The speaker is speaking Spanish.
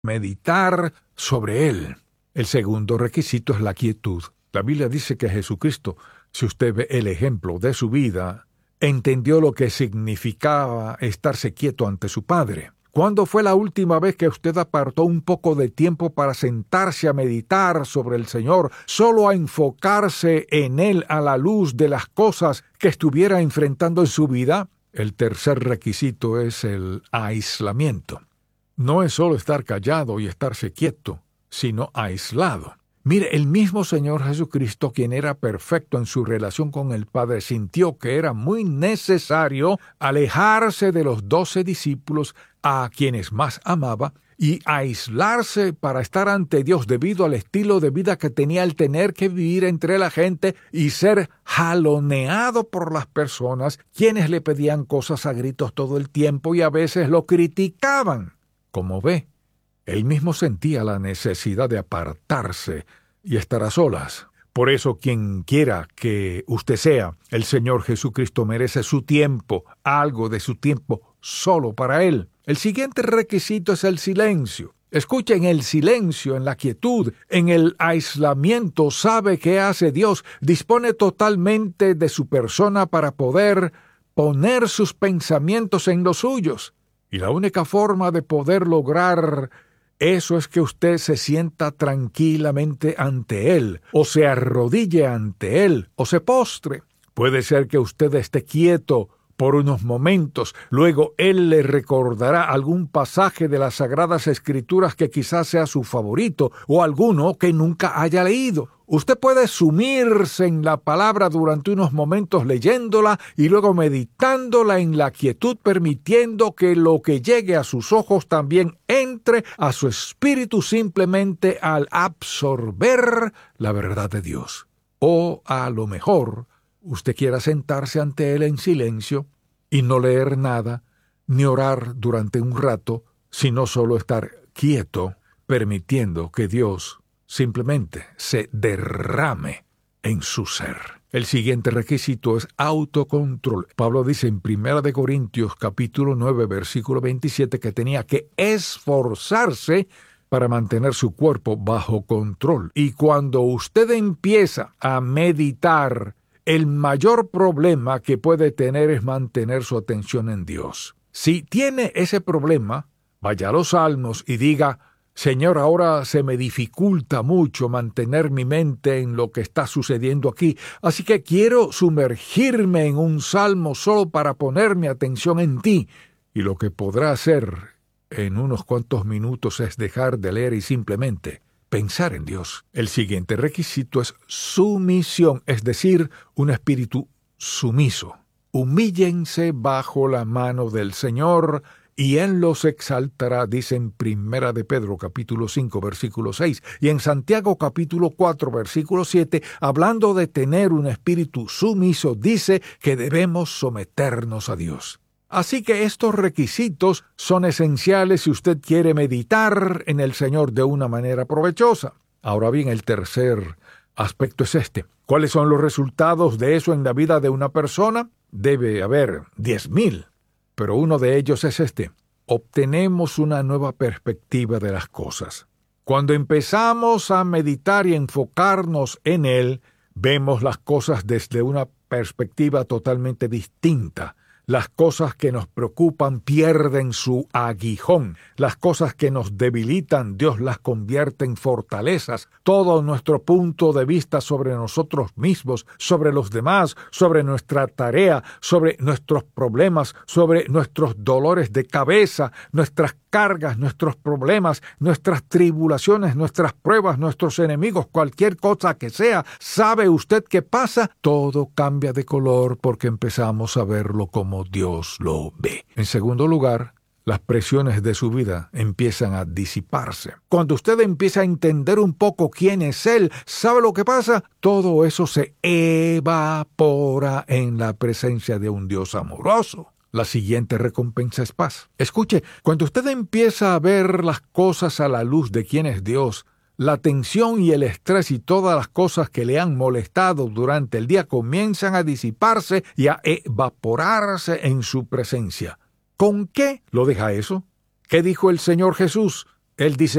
meditar sobre él. El segundo requisito es la quietud. La Biblia dice que Jesucristo, si usted ve el ejemplo de su vida, entendió lo que significaba estarse quieto ante su Padre. ¿Cuándo fue la última vez que usted apartó un poco de tiempo para sentarse a meditar sobre el Señor, solo a enfocarse en Él a la luz de las cosas que estuviera enfrentando en su vida? El tercer requisito es el aislamiento. No es solo estar callado y estarse quieto, sino aislado. Mire, el mismo Señor Jesucristo, quien era perfecto en su relación con el Padre, sintió que era muy necesario alejarse de los 12 discípulos a quienes más amaba y aislarse para estar ante Dios debido al estilo de vida que tenía el tener que vivir entre la gente y ser jaloneado por las personas, quienes le pedían cosas a gritos todo el tiempo y a veces lo criticaban. Como ve, él mismo sentía la necesidad de apartarse y estar a solas. Por eso, quien quiera que usted sea, el Señor Jesucristo merece su tiempo, algo de su tiempo solo para Él. El siguiente requisito es el silencio. Escuchen, el silencio, en la quietud, en el aislamiento, sabe qué hace Dios, dispone totalmente de su persona para poder poner sus pensamientos en los suyos. Y la única forma de poder lograr eso es que usted se sienta tranquilamente ante Él, o se arrodille ante Él, o se postre. Puede ser que usted esté quieto por unos momentos, luego Él le recordará algún pasaje de las Sagradas Escrituras que quizás sea su favorito, o alguno que nunca haya leído. Usted puede sumirse en la palabra durante unos momentos leyéndola y luego meditándola en la quietud, permitiendo que lo que llegue a sus ojos también entre a su espíritu simplemente al absorber la verdad de Dios. O a lo mejor usted quiera sentarse ante Él en silencio y no leer nada, ni orar durante un rato, sino solo estar quieto, permitiendo que Dios simplemente se derrame en su ser. El siguiente requisito es autocontrol. Pablo dice en 1 Corintios capítulo 9, versículo 27, que tenía que esforzarse para mantener su cuerpo bajo control. Y cuando usted empieza a meditar, el mayor problema que puede tener es mantener su atención en Dios. Si tiene ese problema, vaya a los Salmos y diga: Señor, ahora se me dificulta mucho mantener mi mente en lo que está sucediendo aquí, así que quiero sumergirme en un salmo solo para poner mi atención en ti. Y lo que podrá hacer en unos cuantos minutos es dejar de leer y simplemente pensar en Dios. El siguiente requisito es sumisión, es decir, un espíritu sumiso. Humíllense bajo la mano del Señor y Él los exaltará, dice en 1 de Pedro capítulo 5 versículo 6 y en Santiago capítulo 4 versículo 7, hablando de tener un espíritu sumiso, dice que debemos someternos a Dios. Así que estos requisitos son esenciales si usted quiere meditar en el Señor de una manera provechosa. Ahora bien, el tercer aspecto es este. ¿Cuáles son los resultados de eso en la vida de una persona? Debe haber 10,000. Pero uno de ellos es este: obtenemos una nueva perspectiva de las cosas. Cuando empezamos a meditar y enfocarnos en Él, vemos las cosas desde una perspectiva totalmente distinta. Las cosas que nos preocupan pierden su aguijón. Las cosas que nos debilitan, Dios las convierte en fortalezas. Todo nuestro punto de vista sobre nosotros mismos, sobre los demás, sobre nuestra tarea, sobre nuestros problemas, sobre nuestros dolores de cabeza, nuestras cargas, nuestros problemas, nuestras tribulaciones, nuestras pruebas, nuestros enemigos, cualquier cosa que sea, ¿sabe usted qué pasa? Todo cambia de color porque empezamos a verlo como Dios lo ve. En segundo lugar, las presiones de su vida empiezan a disiparse. Cuando usted empieza a entender un poco quién es Él, ¿sabe lo que pasa? Todo eso se evapora en la presencia de un Dios amoroso. La siguiente recompensa es paz. Escuche, cuando usted empieza a ver las cosas a la luz de quién es Dios, la tensión y el estrés y todas las cosas que le han molestado durante el día comienzan a disiparse y a evaporarse en su presencia. ¿Con qué lo deja eso? ¿Qué dijo el Señor Jesús? Él dice